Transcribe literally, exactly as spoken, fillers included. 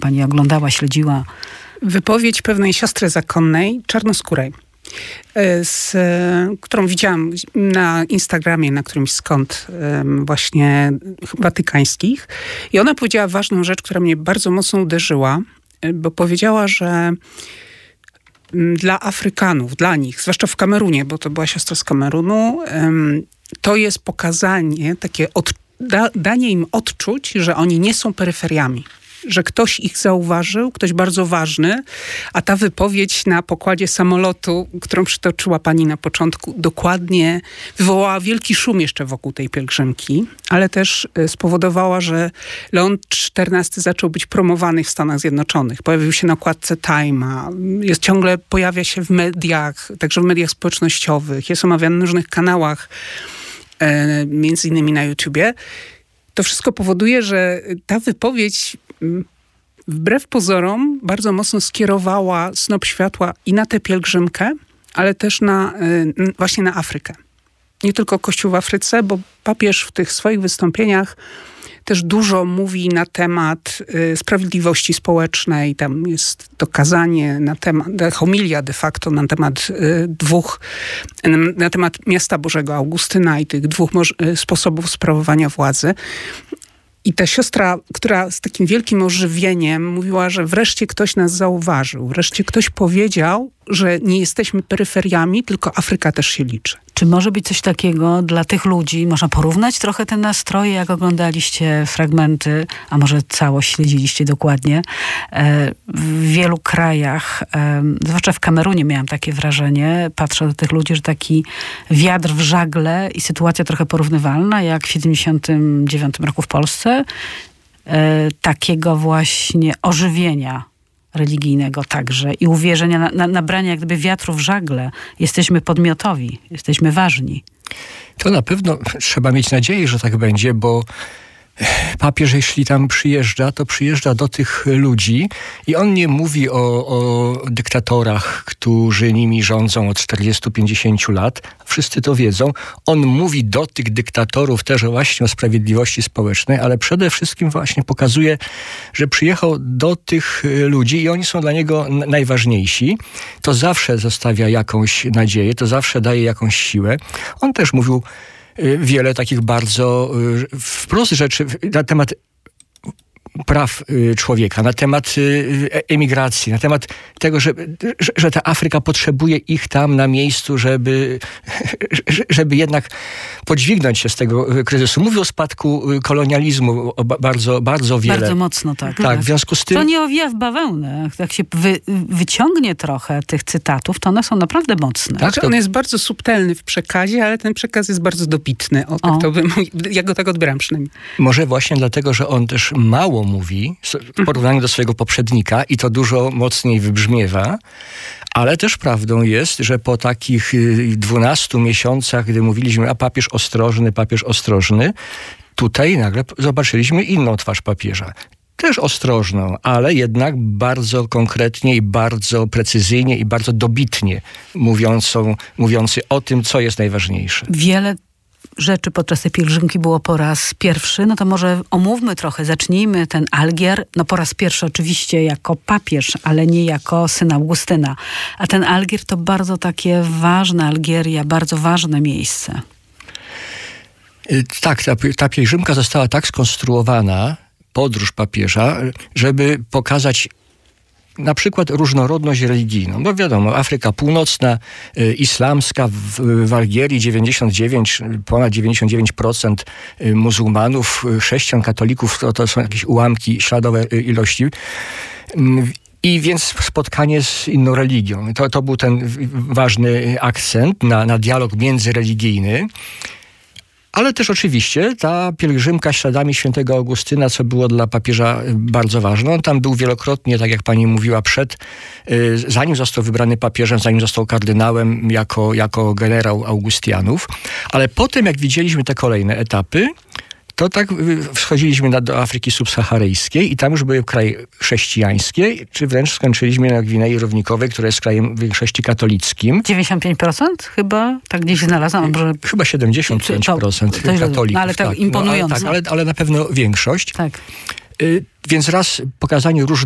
pani oglądała, śledziła? Wypowiedź pewnej siostry zakonnej, czarnoskórej, z, którą widziałam na Instagramie, na którymś z kont właśnie watykańskich. I ona powiedziała ważną rzecz, która mnie bardzo mocno uderzyła, bo powiedziała, że dla Afrykanów, dla nich, zwłaszcza w Kamerunie, bo to była siostra z Kamerunu, to jest pokazanie, takie od, da, danie im odczuć, że oni nie są peryferiami. Że ktoś ich zauważył, ktoś bardzo ważny, a ta wypowiedź na pokładzie samolotu, którą przytoczyła pani na początku, dokładnie wywołała wielki szum jeszcze wokół tej pielgrzymki, ale też spowodowała, że Leon czternasty zaczął być promowany w Stanach Zjednoczonych. Pojawił się na okładce Time'a, jest ciągle, pojawia się w mediach, także w mediach społecznościowych, jest omawiany na różnych kanałach, e, między innymi na YouTubie. To wszystko powoduje, że ta wypowiedź wbrew pozorom bardzo mocno skierowała snop światła i na tę pielgrzymkę, ale też na, właśnie na Afrykę. Nie tylko Kościół w Afryce, bo papież w tych swoich wystąpieniach też dużo mówi na temat y, sprawiedliwości społecznej. Tam jest to kazanie na temat, homilia de facto na temat y, dwóch, y, na temat miasta Bożego Augustyna i tych dwóch moż- y, sposobów sprawowania władzy. I ta siostra, która z takim wielkim ożywieniem mówiła, że wreszcie ktoś nas zauważył, wreszcie ktoś powiedział, że nie jesteśmy peryferiami, tylko Afryka też się liczy. Czy może być coś takiego dla tych ludzi? Można porównać trochę te nastroje, jak oglądaliście fragmenty, a może całość śledziliście dokładnie. W wielu krajach, zwłaszcza w Kamerunie miałam takie wrażenie, patrzę do tych ludzi, że taki wiatr w żagle i sytuacja trochę porównywalna, jak w siedemdziesiątym dziewiątym roku w Polsce. Takiego właśnie ożywienia religijnego także i uwierzenia, na, na, nabrania jak gdyby wiatru w żagle. Jesteśmy podmiotowi, jesteśmy ważni. To na pewno trzeba mieć nadzieję, że tak będzie, bo papież, jeśli tam przyjeżdża, to przyjeżdża do tych ludzi i on nie mówi o, o dyktatorach, którzy nimi rządzą od czterdziestu pięćdziesięciu lat. Wszyscy to wiedzą. On mówi do tych dyktatorów też właśnie o sprawiedliwości społecznej, ale przede wszystkim właśnie pokazuje, że przyjechał do tych ludzi i oni są dla niego najważniejsi. To zawsze zostawia jakąś nadzieję, to zawsze daje jakąś siłę. On też mówił wiele takich bardzo wprost rzeczy na temat praw człowieka, na temat emigracji, na temat tego, że, że ta Afryka potrzebuje ich tam na miejscu, żeby, żeby jednak podźwignąć się z tego kryzysu. Mówił o spadku kolonializmu bardzo, bardzo wiele. Bardzo mocno, tak. Tak, w związku z tym... To nie owija w bawełnę. Jak się wy, wyciągnie trochę tych cytatów, to one są naprawdę mocne. Tak, to... On jest bardzo subtelny w przekazie, ale ten przekaz jest bardzo dobitny. O, tak o. To bym, ja go tak odbieram przynajmniej. Może właśnie dlatego, że on też mało mówi w porównaniu do swojego poprzednika i to dużo mocniej wybrzmiewa, ale też prawdą jest, że po takich dwunastu miesiącach, gdy mówiliśmy, a papież ostrożny, papież ostrożny, tutaj nagle zobaczyliśmy inną twarz papieża. Też ostrożną, ale jednak bardzo konkretnie i bardzo precyzyjnie i bardzo dobitnie mówiącą, mówiący o tym, co jest najważniejsze. Wiele rzeczy podczas tej pielgrzymki było po raz pierwszy, no to może omówmy trochę, zacznijmy ten Algier, no po raz pierwszy oczywiście jako papież, ale nie jako syn Augustyna. A ten Algier to bardzo takie ważne, Algieria, bardzo ważne miejsce. Tak, ta, ta pielgrzymka została tak skonstruowana, podróż papieża, żeby pokazać na przykład różnorodność religijną. Bo wiadomo, Afryka Północna, y, islamska, w, w Algierii dziewięćdziesiąt dziewięć, ponad dziewięćdziesiąt dziewięć procent muzułmanów, chrześcijan, katolików, to, to są jakieś ułamki, śladowe ilości. I więc spotkanie z inną religią. To, to był ten ważny akcent na, na dialog międzyreligijny. Ale też oczywiście ta pielgrzymka śladami świętego Augustyna, co było dla papieża bardzo ważne. On tam był wielokrotnie, tak jak pani mówiła, przed, zanim został wybrany papieżem, zanim został kardynałem jako, jako generał Augustianów. Ale potem, jak widzieliśmy te kolejne etapy, to tak wchodziliśmy na, do Afryki subsaharyjskiej i tam już były kraje chrześcijańskie, czy wręcz skończyliśmy na Gwinei Równikowej, która jest krajem w większości katolickim. dziewięćdziesiąt pięć procent chyba? Tak gdzieś znalazłam. Może... Chyba siedemdziesiąt pięć procent to, to katolików. No ale to tak, imponujące. No, ale, tak, ale, ale na pewno większość. Tak. Y, więc raz pokazanie różnych